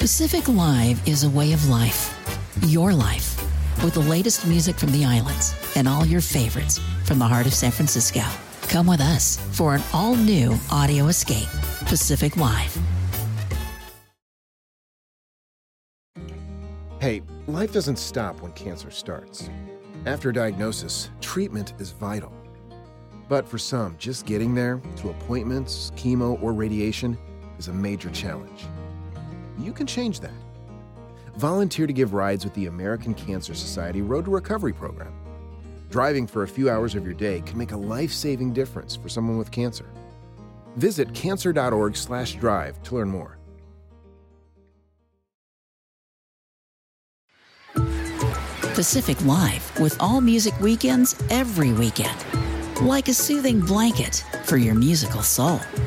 Pacific Live is a way of life. Your life. With the latest music from the islands and all your favorites from the heart of San Francisco. Come with us for an all-new audio escape. Pacific Live. Hey, life doesn't stop when cancer starts. After diagnosis, treatment is vital. But for some, just getting there, to appointments, chemo, or radiation, is a major challenge. You can change that. Volunteer to give rides with the American Cancer Society Road to Recovery program. Driving for a few hours of your day can make a life-saving difference for someone with cancer. Visit cancer.org/drive to learn more. Pacific Live with all music weekends every weekend. Like a soothing blanket for your musical soul.